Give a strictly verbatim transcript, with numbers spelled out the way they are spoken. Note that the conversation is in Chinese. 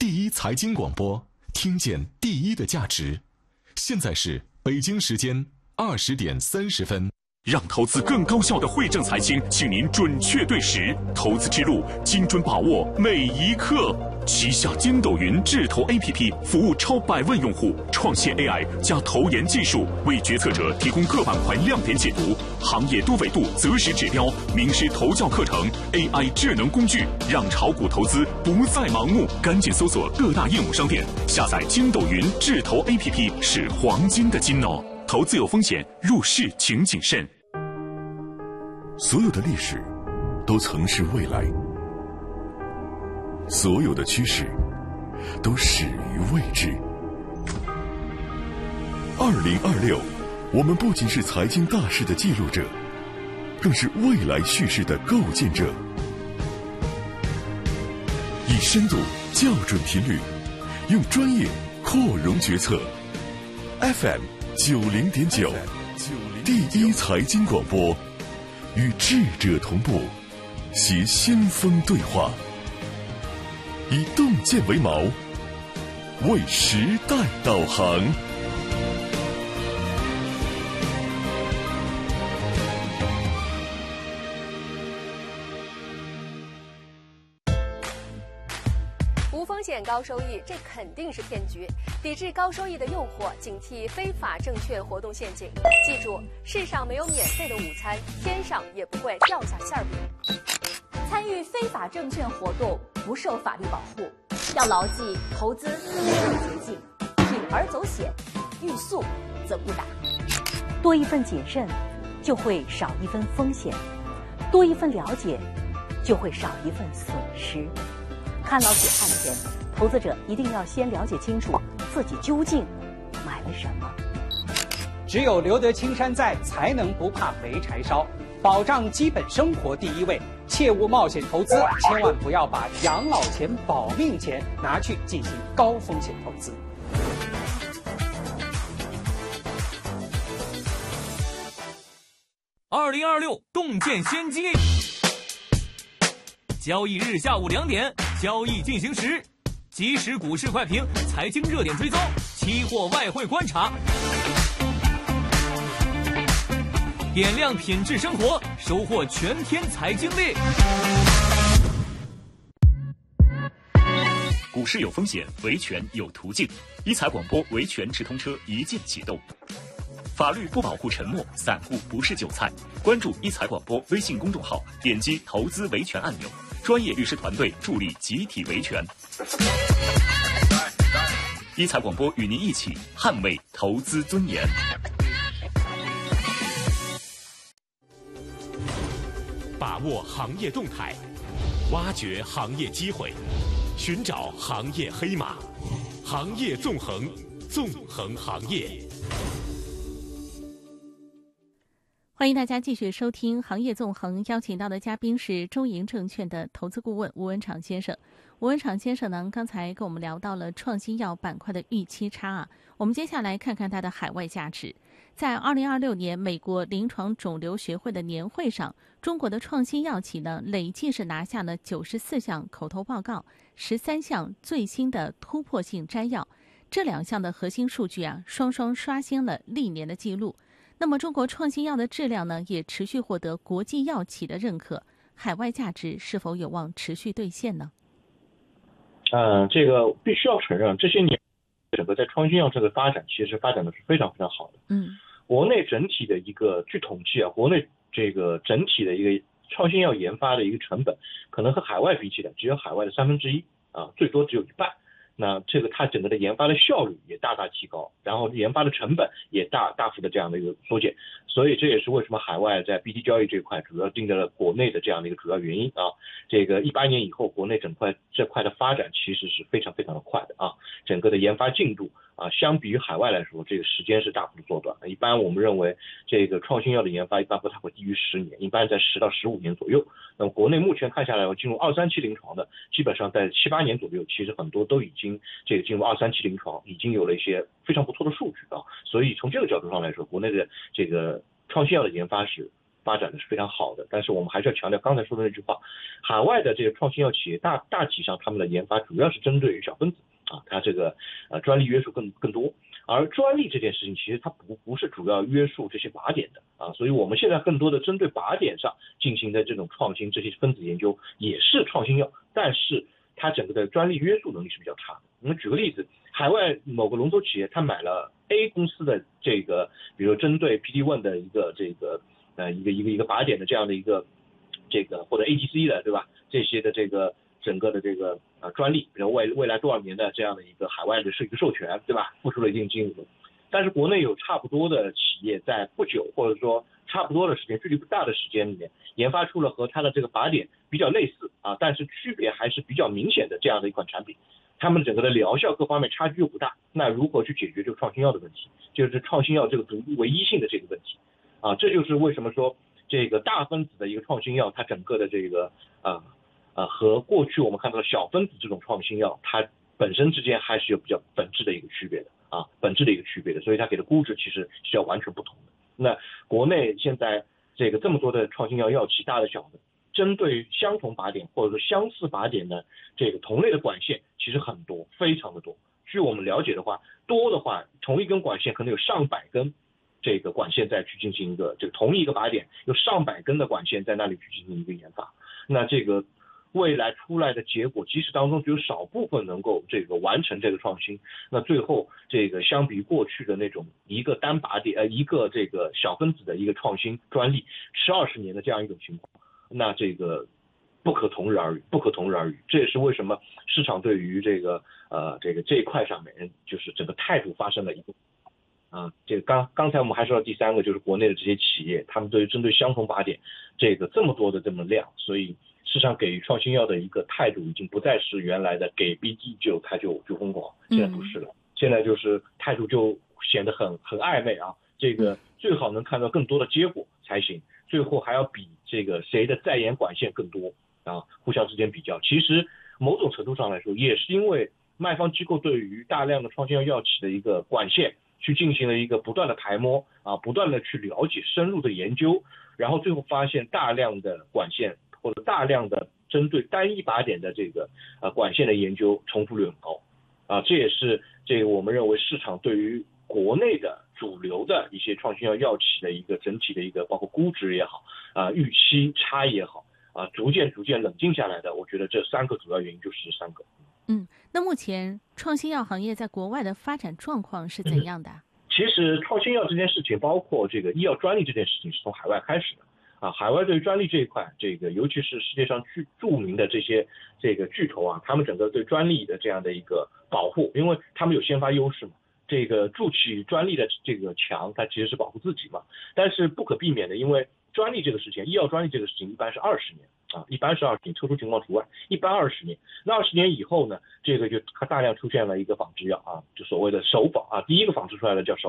第一财经广播，听见第一的价值。现在是北京时间二十点三十分。 让投资更高效的惠正财经，请您准确对时，投资之路精准把握每一刻。旗下筋斗云智投 A P P 服务超百万用户，创新 A I 加投研技术，为决策者提供各板块亮点解读、行业多维度择时指标、名师投教课程、A I 智能工具，让炒股投资不再盲目。赶紧搜索各大应用商店，下载筋斗云智投 A P P 是黄金的金哦。投资有风险，入市请谨慎。 所有的历史都曾是未来，所有的趋势都始于未知。二零二六，我们不仅是财经大事的记录者，更是未来叙事的构建者。以深度校准频率，用专业扩容决策。F M 九零点九，第一财经广播，与智者同步，携先锋对话，以洞见为锚，为时代导航。 无风险高收益，这肯定是骗局。抵制高收益的诱惑，警惕非法证券活动陷阱。记住，世上没有免费的午餐，天上也不会掉下馅饼。 参与非法证券活动不受法律保护，要牢记投资没有捷径，铤而走险，欲速则不达。 多一份谨慎，就会少一分风险；多一份了解，就会少一份损失。看牢血汗钱，投资者一定要先了解清楚自己究竟买了什么。 只有留得青山在，才能不怕没柴烧。保障基本生活第一位，切勿冒险投资，千万不要把养老钱、保命钱拿去进行高风险投资。 二零二六洞见先机，交易日下午两点，交易进行时，即时股市快评，财经热点追踪，期货外汇观察，点亮品质生活，收获全天财经力。 股市有风险，维权有途径。一财广播维权直通车一键启动。法律不保护沉默，散户不是韭菜。关注一财广播微信公众号，点击投资维权按钮，专业律师团队助力集体维权。一财广播与您一起捍卫投资尊严。 把握行业动态，挖掘行业机会，寻找行业黑马，行业纵横，纵横行业。 欢迎大家继续收听《行业纵横》，邀请到的嘉宾是中银证券的投资顾问吴文敞先生。吴文敞先生呢，刚才跟我们聊到了创新药板块的预期差啊，我们接下来看看它的海外价值。在二零二六年美国临床肿瘤学会的年会上，中国的创新药企呢累计是拿下了九十四项口头报告，十三项最新的突破性摘要，这两项的核心数据啊，双双刷新了历年的记录。那么中国创新药的质量呢，也持续获得国际药企的认可，海外价值是否有望持续兑现呢？ 嗯，这个必须要承认，这些年整个在创新药这个发展，其实发展的是非常非常好的。 嗯， 国内整体的一个，据统计啊，国内这个整体的一个创新药研发的一个成本，可能和海外比起来，只有海外的三分之一啊，最多只有一半。那这个它整个的研发的效率也大大提高，然后研发的成本也大大幅的这样的一个缩减，所以这也是为什么海外在 B T 交易这一块主要盯着了国内的这样的一个主要原因啊。这个一八年以后，国内整块这块的发展其实是非常非常的快的啊，整个的研发进度啊，相比于海外来说，这个时间是大幅的缩短。一般我们认为这个创新药的研发一般不太会低于十年，一般在十到十五年左右。那么国内目前看下来，进入二三期临床的，基本上在七八年左右，其实很多都已经这个进入二三期临床，已经有了一些非常不错的数据啊。所以从这个角度上来说，国内的这个创新药的研发是发展的是非常好的。但是我们还是要强调刚才说的那句话，海外的这个创新药企业大大体上他们的研发主要是针对于小分子啊，它这个呃专利约束更更多。而专利这件事情其实它不不是主要约束这些靶点的啊，所以我们现在更多的针对靶点上进行的这种创新，这些分子研究也是创新药，但是它整个的专利约束能力是比较差的。我们举个例子，海外某个龙头企业，它买了 A 公司的这个，比如针对 P D 一 的一个这个呃一个一个一个靶点的这样的一个这个或者 A T C 的，对吧？这些的这个整个的这个呃专利，比如未未来多少年的这样的一个海外的是一个授权，对吧？付出了一定金额，但是国内有差不多的企业在不久或者说差不多的时间，距离不大的时间里面，研发出了和它的这个靶点比较类似啊，但是区别还是比较明显的这样的一款产品。他们整个的疗效各方面差距又不大，那如何去解决这个创新药的问题，就是创新药这个独一唯一性的这个问题啊，这就是为什么说这个大分子的一个创新药，它整个的这个啊啊和过去我们看到的小分子这种创新药，它本身之间还是有比较本质的一个区别的啊，本质的一个区别的，所以它给的估值其实是要完全不同的。那国内现在这个这么多的创新药药企，大的小的，针对相同靶点或者说相似靶点的这个同类的管线其实很多，非常的多。据我们了解的话，多的话同一根管线可能有上百根这个管线再去进行一个这个同一个靶点有上百根的管线在那里去进行一个研发，那这个未来出来的结果，即使当中只有少部分能够这个完成这个创新，那最后这个相比过去的那种一个单靶点呃一个这个小分子的一个创新专利十二十年的这样一种情况，那这个不可同日而语，不可同日而语。这也是为什么市场对于这个呃这个这一块上面，就是整个态度发生了一个啊，这个刚刚才我们还说到第三个，就是国内的这些企业，他们对于针对相同靶点这个这么多的这么量，所以市场给予创新药的一个态度已经不再是原来的给 B D 就它就就疯狂，现在不是了，嗯、现在就是态度就显得很很暧昧啊，这个最好能看到更多的结果才行，最后还要比这个谁的在研管线更多啊，互相之间比较。其实某种程度上来说，也是因为卖方机构对于大量的创新药药企的一个管线去进行了一个不断的排摸啊，不断的去了解、深入的研究，然后最后发现大量的管线或者大量的针对单一靶点的这个呃管线的研究重复率很高啊，这也是这个我们认为市场对于国内的主流的一些创新药药企的一个整体的一个包括估值也好啊、预期差异也好啊，逐渐逐渐冷静下来的，我觉得这三个主要原因就是这三个。 嗯，那目前创新药行业在国外的发展状况是怎样的？嗯、 其实创新药这件事情，包括这个医药专利这件事情，是从海外开始的啊。海外对于专利这一块，这个尤其是世界上巨著名的这些这个巨头啊，他们整个对专利的这样的一个保护，因为他们有先发优势嘛。这个筑起专利的这个墙，它其实是保护自己嘛，但是不可避免的，因为专利这个事情，医药专利这个事情一般是二十年啊，一般是二十年，特殊情况除外，一般二十年。那二十年以后呢，这个就它大量出现了一个仿制药啊，就所谓的首仿啊，第一个仿制出来的叫首